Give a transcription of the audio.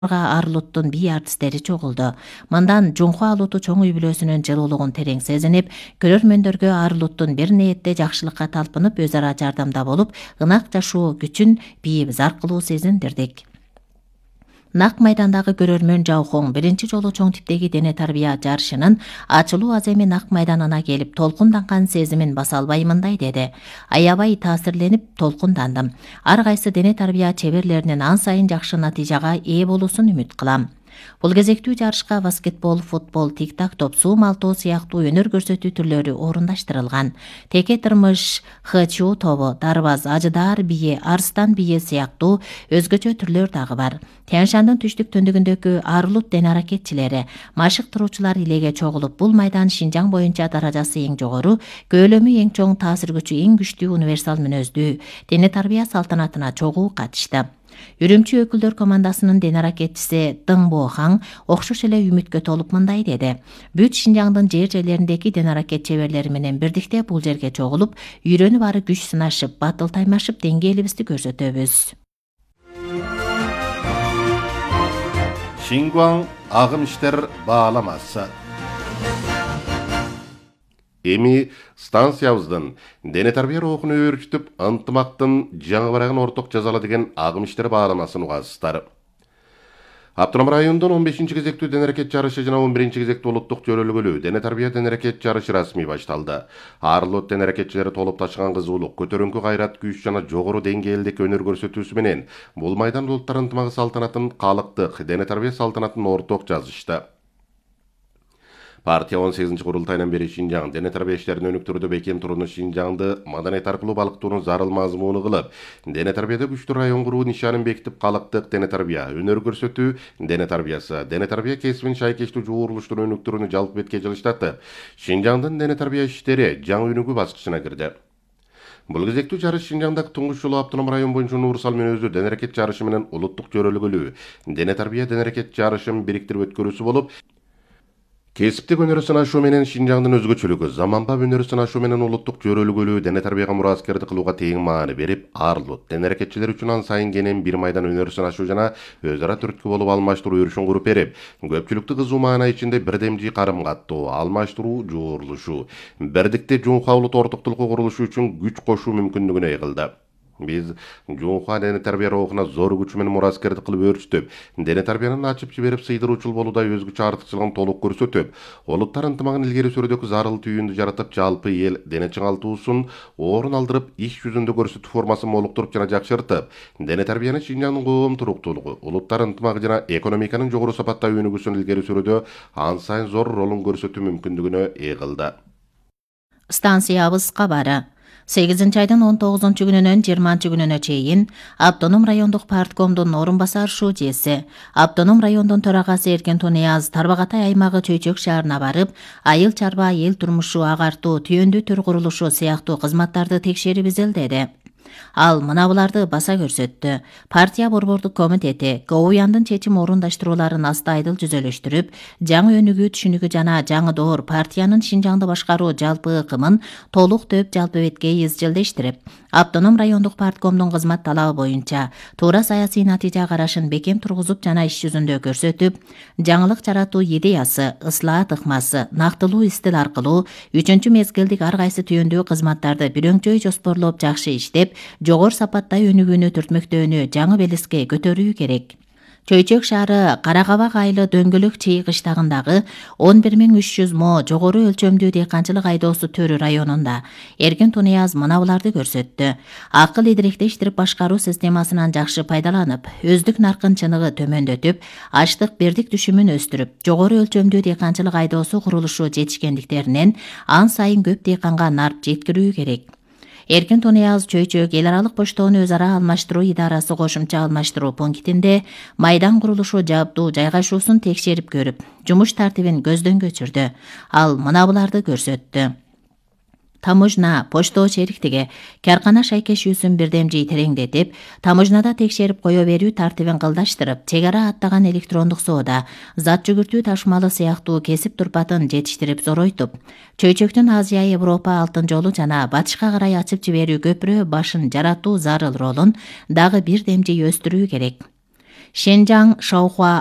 Арлуттун бий артисттери чогулду. Мындан Жунхва алуту чоң үй бүлөсүнүн жылуулугун терең сезинип, көрөрмөндөргө Арлуттун бир ниетте жакшылыкка талпынып, өз ара жардамда болуп, ынак жашоо күчүн бийибиз аркылуу сезиндирдик. Нак майдандагы көрөрмөн Жаухоң биринчи жолу чоң типтеги дене тарбия жарышынын ачылуу аземи нак майданына келип, толкунданган сезимин баса албаймындай деди. Аябай таасирленип толкундандым. Ар кайсы дене тарбия чеберлеринин ан сайын жакшы натыйжага ээ болуусун үмүт кылам. Бул кезектүү жарышка баскетбол, футбол, тик-так топ, суу малтоо сыяктуу өнөр көрсөтүү түрлөрү орундаштырылган. Теке тырмыш, ХЧУ тобу, дарбаз, ажыдаар бийи, арстан бийи сыяктуу өзгөчө түрлөр дагы бар. Тянь-Шандын түштүк төндүгүндөгү Арлут дене аракетчилери, машыктыруучулар илеге чогулуп, бул майдан Шинжаң боюнча даражасы эң жогору, көөлөмү эң чоң, таасир күчү эң күчтүү универсал мүнөздүү дене тарбия салтанатына чогуу катышты. Үрүмчү өкүлдөр командасынын дене аракетчиси Дың Бохан окшош эле үмүткө толуп мындай деди. Бүт Шинжаңдын жер-жерлериндеги дене аракет чеберлери менен бирдикте бул жерге чогулуп, үйрөнүп ары күч сынашып, батыл таймашып деңгээлибизди көрсөтөбүз. Шингуаң агым иштер бааламасы. Эми станциябыздын дене тарбия рухун өөрчүтүп, ынтымактын жаңы барагын орток жазалы деген агым иштер бааламасын угасыздар. Автоном райондун 15-чи кезектүү дене аракет жарышы жана 11-чи кезектүү улуттук жөрөлгөлүү дене тарбия дене аракет жарышы расмий башталды. Арлут дене аракетчилери толуп ташыган кызуулук, көтөрүңкү кайрат, күч жана жогору деңгээлдеги өнөр көрсөтүүсү менен бул майдан улуттар ынтымагы салтанатын, калыктык дене тарбия салтанатын орток жазышты. Партия 18-ci курултайынан бери Шинжаң дене тарбия иштерин өнүктүрүүдө бекем туруну Шинжаңды маданият аркылуу балыктоонун зарыл мазмуну кылып, дене тарбияда күчтүү район куруу нишанын бекитип, калыктык дене тарбия, өнөр көрсөтүү дене тарбиясы, дене тарбия кесибин шайкештүү жуурулуштун өнүктүрүүнү жалпы бетке жылыштатып, Шинжаңдын дене тарбия иштери жаңы өнүгүү баскычына кирди. Бул кезектүү жарыш Шинжаңдагы туңгуч жолу автоном район боюнча универсал мүнөздүү дене аракет жарышы менен улуттук жөрөлгөлүү дене тарбия дене аракет жарышын бириктирип өткөрүүсү болуп, кесиптик өнөрү сынашуу менен Шинжаңдын өзгөчөлүгү, заманбап өнөрү сынашуу менен улуттук жөрөлгөлүү дене тарбияга мураскердик кылууга тең маани берип, Арлут дене аракетчилери үчүн ан сайын кенен бир майдан өнөрү сынашуу жана өз ара түрткү болуп алмаштыруу үрүшүн куруп берип, көпчүлүктү кызуу маана ичинде бирдемжи карым каттоо, алмаштыруу, жуурулушуу, бирдикте Жунхва улут ортоктулукку курулушу үчүн күч кошуу мүмкүндүгүнө ээ кылды. Биз Жунхва дене тарбия рухуна зор күч менен мураскердик кылып өөрчүтүп, дене тарбиянын ачып жиберип сыйдыруучул болуудай өзгөчө артыкчылыгын толук көрсөтүп, улуттар ынтымагын илгери сүрүүдөгү зарыл түйүндү жаратып, жалпы эл дене чыңалтуусун орун алдырып, иш жүзүндө көрсөтүү формасын молуктуруп жана жакшыртып, дене тарбияны Шинжаңдын коом туруктуулугу, улуттар ынтымагы жана экономиканын жогору сапатта өнүгүүсүн илгери сүрүүдө ан сайын зор ролун көрсөтүү мүмкүндүгүнө ээ кылды. Станциябыз кабары 8-айдын 19-күнүнөн 20-күнүнө чейин Автоном райондук парткомдун орун басар шужеси, Автоном райондун төрагасы Эркен Тунияз Тарбағатай аймагы Чөйчөк шаарына барып, айыл чарба, эл турмушу агартуу, түйөндүү төр курулушу сыяктуу кызматтарды текшерип изилдеди. Ал мына буларды баса көрсөттү. Партия борбордук комитети КОУЯндын чечим орундаштырууларын астайдыл жүзөлөштүрүп, жаңы өнүгүү түшүнүгү жана жаңы доор партиянын Шинжаңды башкаруу жалпы ыкымын толук төп жалпы бетке изчилдештирип, Автоном райондук парткомдун кызмат талабы боюнча туура саясий натыйжа карашын бекем тургузуп жана иш жүзүндө көрсөтүп, жаңылык жаратуу идеясы, ыслаат ыкмасы, нактылуу стил аркылуу 3-чү мезгилдик ар кайсы түйөндүү кызматтарды бирөңчөй жоспорлоп жакшы иштеп, жогор сапатта өнүгүүнү түртмөктөөнү жаңы белеске көтөрүү керек. Чөйчөк шаары Каракабак айылы Дөңгөлөк чейи кыштагындагы 11300 мо жогору өлчөмдүү дыйканчылык айдоосу төрү районунда Эркен Тунияз мына буларды көрсөттү. Акыл идиректештирип башкаруу системасынан жакшы пайдаланып, өздүк наркын чыныгы төмөндөтүп, ачлык бердик түшүмүн өстүрүп, жогору өлчөмдүү дыйканчылык айдоосу курулушу жетишкендиктеринен ан сайын көп дыйканга нарп жеткирүү керек. Эркен Тунияз Чөйчөк эл аралык поштоону өз ара алмаштыруу идарасы кошумча алмаштыруу пунктинде майдан курулушу жабдуу жайгашуусун текшерип көрүп, жумуш тартибин көздөн кечирди. Ал мына буларды көрсөттү. Таможна, поштоо чериктиги, каркана шайкешүүсүн бирдемжи тереңдетип, таможнада текшерип кое берүү тартибин кылдаштырып, чек ара аттаган электрондук соода, зат жүгүртүү ташымалы сыяктуу кесип турпатын жетиштирип зоройтуп, Чөйчөктүн Азия Европа алтын жолу жана батышка карай ачып жиберүү көпүрө башын жаратуу зарыл ролун дагы бирдемжи өстүрүү керек. Шенжаң, Шаохуа